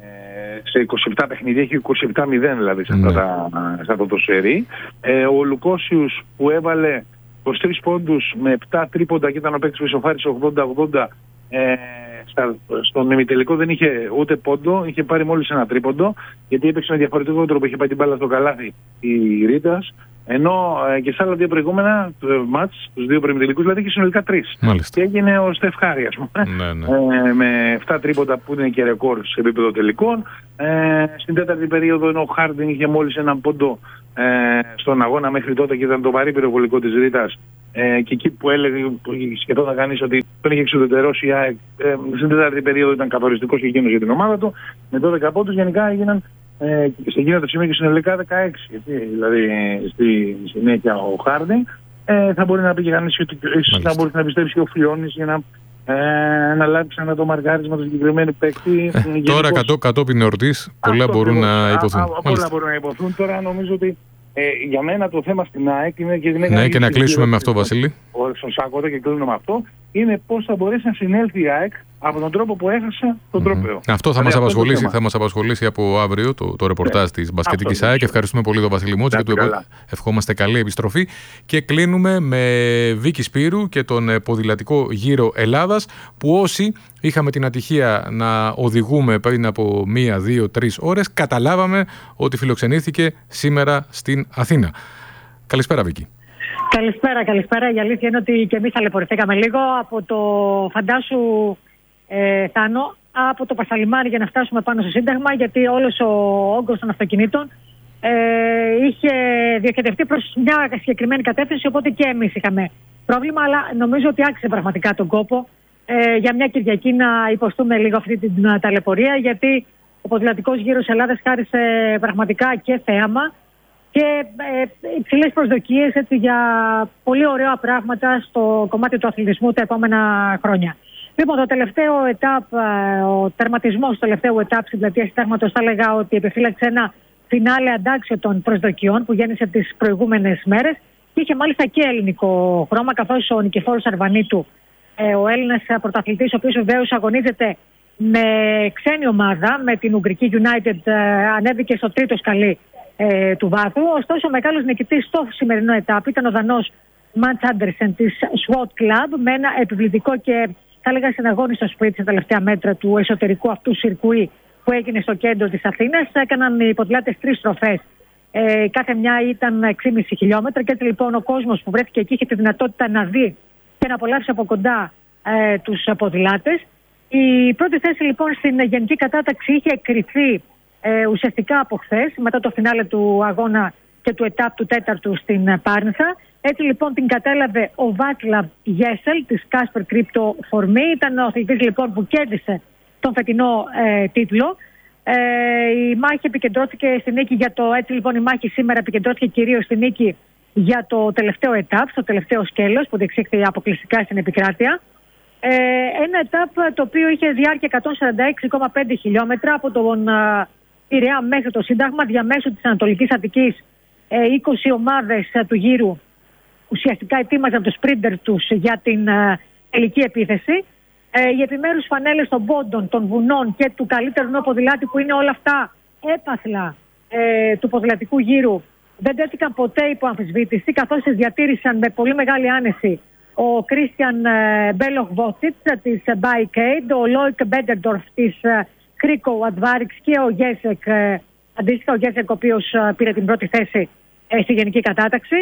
σε είκοσι επτά παιχνίδια έχει είκοσι επτά μηδέν δηλαδή σε, αυτά τα, σε αυτό το σερί. Ε, ο Λουκόσιους που έβαλε είκοσι τρεις πόντους με επτά τρίποντα και ήταν ο παίκτης που ισοφάρισε ογδόντα ογδόντα. Ε, στα, στον ημιτελικό δεν είχε ούτε πόντο, είχε πάρει μόλις ένα τρίποντο, γιατί έπαιξε με διαφορετικό τρόπο, είχε πάει την μπάλα στο καλάθι η Ρίτας, ενώ ε, και σε άλλα δύο προηγούμενα μάτς, τους δύο προημιτελικούς, δηλαδή είχε συνολικά τρεις. Μάλιστα. Και έγινε ο Στεφ Χάρη, ας πούμε, ναι, ναι. Ε, με εφτά τρίποντα που είναι και ρεκόρ σε επίπεδο τελικών. Ε, στην τέταρτη περίοδο, ενώ ο Χάρντιν είχε μόλις έναν πόντο ε, στον αγώνα μέχρι τότε και ήταν το βαρύ πυροβολικό της Ρίτας. Ε, και εκεί που έλεγε σχεδόν θα κανείς ότι τον είχε εξουδετερώσει η ΑΕΚ, ε, στην τέταρτη περίοδο ήταν καθοριστικός και εκείνος για την ομάδα του. Με δώδεκα πόντους γενικά έγιναν ε, και σε εκείνο το σημείο και συνολικά δεκαέξι. Γιατί, δηλαδή στη συνέχεια ο Χάρντινγκ ε, θα μπορεί να πει και κανείς ότι θα μπορεί να πιστέψει και ο Φιόνης για να, ε, να λάβει ξανά το μαρκάρισμα του συγκεκριμένου παίκτη. Ε, τώρα κατώ, κατόπιν εορτής πολλά μπορούν ακριβώς, να υποθούν. Α, α, πολλά μπορούν να υποθούν. Τώρα νομίζω ότι Ε, για μένα το θέμα στην ΑΕΚ είναι και, ναι, και να κλείσουμε με αυτό, Βασίλη. Στον Σάκοτα και κλείνουμε με αυτό. Είναι πώς θα μπορέσει να συνέλθει η ΑΕΚ από τον τρόπο που έχασε τον mm. τρόπαιο. Αυτό θα μας απασχολήσει, θα μας απασχολήσει από αύριο το, το ρεπορτάζ yeah. της μπασκετικής ΑΕΚ. Ευχαριστούμε πολύ τον Βασίλη Μότση και του ευχόμαστε καλή επιστροφή. Και κλείνουμε με Βίκη Σπύρου και τον ποδηλατικό γύρο Ελλάδας, που όσοι είχαμε την ατυχία να οδηγούμε πριν από μία, δύο, τρεις ώρες, καταλάβαμε ότι φιλοξενήθηκε σήμερα στην Αθήνα. Καλησπέρα, Βίκη. Καλησπέρα, καλησπέρα. Η αλήθεια είναι ότι και εμείς ταλαιπωρηθήκαμε λίγο από το φαντάσου ε, Θάνο, από το Πασαλιμάρι για να φτάσουμε πάνω στο Σύνταγμα, γιατί όλος ο όγκος των αυτοκινήτων ε, είχε διοχετευτεί προς μια συγκεκριμένη κατεύθυνση, οπότε και εμείς είχαμε πρόβλημα, αλλά νομίζω ότι άξιζε πραγματικά τον κόπο ε, για μια Κυριακή να υποστούμε λίγο αυτή την ταλαιπωρία, γιατί ο ποδηλατικός γύρος Ελλάδας χάρισε πραγματικά και θέαμα και ε, υψηλές προσδοκίες έτσι, για πολύ ωραία πράγματα στο κομμάτι του αθλητισμού τα επόμενα χρόνια. Λοιπόν, το τελευταίο ετάπ, ο τερματισμός του τελευταίου ετάπ στην πλατεία Συντάγματος, θα έλεγα ότι επιφύλαξε ένα φινάλε αντάξιο των προσδοκιών που γέννησε τις προηγούμενες μέρες και είχε μάλιστα και ελληνικό χρώμα, καθώς ο Νικηφόρος Αρβανίτου, ε, ο Έλληνας πρωταθλητής, ο οποίος βεβαίως αγωνίζεται με ξένη ομάδα, με την Ουγγρική United, ε, ανέβηκε στο τρίτο σκαλί ε, του βάθου. Ωστόσο, ο μεγάλος νικητής στο σημερινό ετάπ ήταν ο Δανός Μαντς Άντερσεν της SWAT Club, με ένα επιβλητικό και θα έλεγα συναγώνιστο σπίτι στα τελευταία μέτρα του εσωτερικού αυτού σιρκουί που έγινε στο κέντρο της Αθήνας. Έκαναν οι ποδηλάτες τρεις στροφές. Ε, κάθε μια ήταν έξι κόμμα πέντε χιλιόμετρα και έτσι λοιπόν ο κόσμος που βρέθηκε εκεί είχε τη δυνατότητα να δει και να απολαύσει από κοντά ε, τους ποδηλάτες. Η πρώτη θέση λοιπόν στην γενική κατάταξη είχε εκκριθεί ε, ουσιαστικά από χθες, μετά το φινάλε του αγώνα και του ετάπ του τέταρτου στην Πάρνηθα. Έτσι λοιπόν την κατέλαβε ο Βάτσλαβ Γέσελ της Casper Crypto for Me. Ήταν ο αθλητής λοιπόν που κέρδισε τον φετινό ε, τίτλο. Ε, η μάχη επικεντρώθηκε στη νίκη για το... Έτσι λοιπόν η μάχη σήμερα επικεντρώθηκε κυρίως στη νίκη για το τελευταίο ετάπ, στο τελευταίο σκέλος που διεξήχθη αποκλειστικά στην επικράτεια. Ε, ένα ετάπ το οποίο είχε διάρκεια εκατόν σαράντα έξι κόμμα πέντε χιλιόμετρα από τον ε, Πειραιά μέχρι το Σύνταγμα, διαμέσου της Ανατολικής Αττικής. Ε, είκοσι ομάδες ε, του γύρου ουσιαστικά ετοίμαζαν τους σπρίντερ τους για την ε, τελική επίθεση. Ε, οι επιμέρους φανέλες των πόντων, των βουνών και του καλύτερου νέου ποδηλάτη, που είναι όλα αυτά έπαθλα ε, του ποδηλατικού γύρου, δεν τέθηκαν ποτέ υπό αμφισβήτηση, καθώς τις διατήρησαν με πολύ μεγάλη άνεση ο Κρίστιαν Μπέλοχ Βότσιτς της Bikeaid, ο Λόικ Μπέντερντορφ της Κρίκο Advarix και ο Γέσεκ, ε, αντίστοιχα ο Γέσεκ, ο οποίος ε, πήρε την πρώτη θέση ε, στη γενική κατάταξη.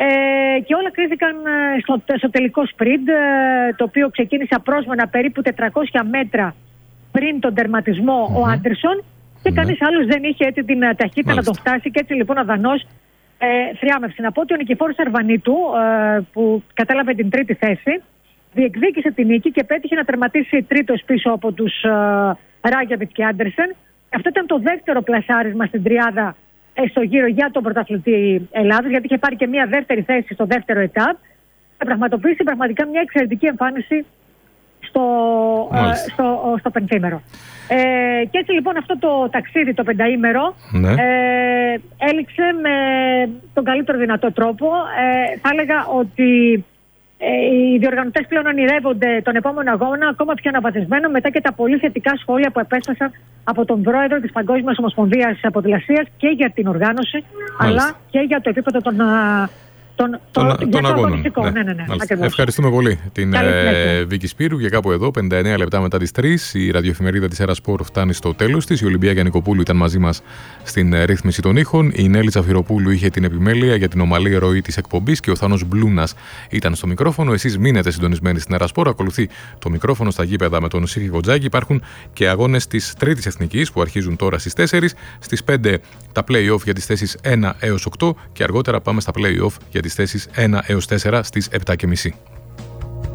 Ε, και όλα κρίθηκαν στο, στο τελικό σπριντ, ε, το οποίο ξεκίνησε απρόσμενα περίπου τετρακόσια μέτρα πριν τον τερματισμό mm-hmm. ο Άντερσον και mm-hmm. κανείς άλλος δεν είχε έτσι την ταχύτητα να τον φτάσει και έτσι λοιπόν ο Δανός ε, θριάμευσε. Να πω ότι ο Νικηφόρος Αρβανίτου ε, που κατέλαβε την τρίτη θέση διεκδίκησε την νίκη και πέτυχε να τερματίσει τρίτος πίσω από τους ε, Ράγιαβιτ και Άντερσεν. Αυτό ήταν το δεύτερο πλασάρισμα στην τριάδα στο γύρο για τον πρωταθλητή Ελλάδας, γιατί είχε πάρει και μια δεύτερη θέση στο δεύτερο ετάπ. Θα πραγματοποιήσει πραγματικά μια εξαιρετική εμφάνιση στο, ε, στο, στο πενθήμερο. Ε, και έτσι λοιπόν αυτό το ταξίδι, το πενταήμερο, ναι. ε, έληξε με τον καλύτερο δυνατό τρόπο. Ε, θα έλεγα ότι ε, οι διοργανωτές πλέον ονειρεύονται τον επόμενο αγώνα ακόμα πιο αναβαθμισμένο, μετά και τα πολύ θετικά σχόλια που επέστασαν από τον πρόεδρο της Παγκόσμιας Ομοσπονδίας Ποδηλασίας και για την οργάνωση, μάλιστα, αλλά και για το επίπεδο των, Τον, τον, το, τον, τον αγώνων. Ναι, ναι, ναι, ναι, ευχαριστούμε πολύ την ε, Βίκη Σπύρου. Και κάπου εδώ, πενήντα εννέα λεπτά μετά τις τρεις, η ραδιοεφημερίδα της Ερασπορ φτάνει στο τέλος της. Η Ολυμπία Γιαννικοπούλου ήταν μαζί μας στην ε, ρύθμιση των ήχων. Η Νέλη Τσαφυροπούλου είχε την επιμέλεια για την ομαλή ροή της εκπομπής και ο Θάνος Μπλούνας ήταν στο μικρόφωνο. Εσείς μείνετε συντονισμένοι στην Ερασπορ. Ακολουθεί το μικρόφωνο στα γήπεδα με τον Σύφη Κοντζάκη. Υπάρχουν και αγώνες της Τρίτης Εθνικής που αρχίζουν τώρα στις τέσσερις. Στις πέντε τα play-off για τις θέσεις ένα έως οκτώ και αργότερα πάμε στα play-off για τις θέσεις ένα έως τέσσερα στις επτά και μισή.